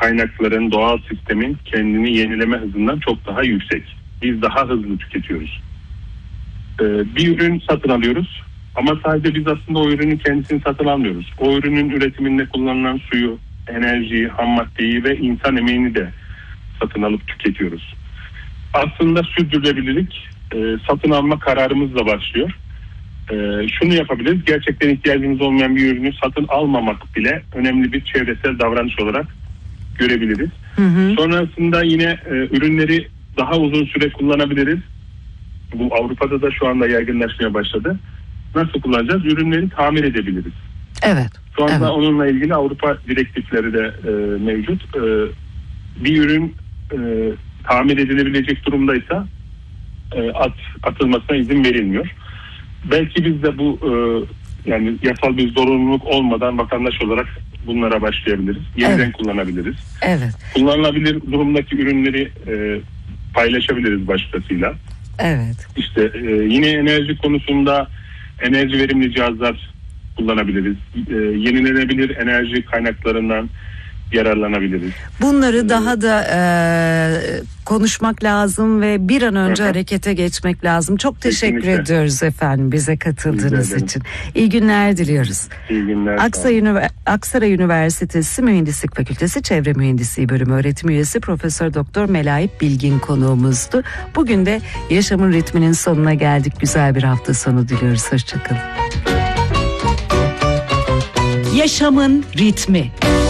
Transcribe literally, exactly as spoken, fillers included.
kaynakların, doğal sistemin kendini yenileme hızından çok daha yüksek. Biz daha hızlı tüketiyoruz. Ee, bir ürün satın alıyoruz ama sadece biz aslında o ürünün kendisini satın almıyoruz. O ürünün üretiminde kullanılan suyu, enerjiyi, ham maddeyi ve insan emeğini de satın alıp tüketiyoruz. Aslında sürdürülebilirlik e, satın alma kararımızla başlıyor. E, şunu yapabiliriz, gerçekten ihtiyacımız olmayan bir ürünü satın almamak bile önemli bir çevresel davranış olarak görebiliriz. Hı hı. Sonrasında yine e, ürünleri daha uzun süre kullanabiliriz. Bu Avrupa'da da şu anda yaygınlaşmaya başladı. Nasıl kullanacağız? Ürünleri tamir edebiliriz. Evet. Şu anda evet. onunla ilgili Avrupa direktifleri de e, mevcut. E, bir ürün e, tamir edilebilecek durumdaysa e, at, atılmasına izin verilmiyor. Belki biz de bu e, yani yasal bir zorunluluk olmadan vatandaş olarak bunlara başlayabiliriz. Yeniden evet. kullanabiliriz. Evet. Kullanılabilir durumdaki ürünleri e, paylaşabiliriz başkasıyla. Evet. İşte e, yine enerji konusunda enerji verimli cihazlar kullanabiliriz. E, yenilenebilir enerji kaynaklarından yararlanabiliriz. Bunları daha da e, konuşmak lazım ve bir an önce Hı-hı. harekete geçmek lazım. Çok teşekkür Kesinlikle. ediyoruz efendim bize katıldığınız için. İyi günler diliyoruz. İyi günler. Aksaray, Ünivers- Aksaray Üniversitesi Mühendislik Fakültesi Çevre Mühendisliği Bölümü öğretim üyesi Profesör Doktor Melaip Bilgin konuğumuzdu. Bugün de yaşamın ritminin sonuna geldik. Güzel bir hafta sonu diliyoruz. Hoşçakalın. Yaşamın ritmi.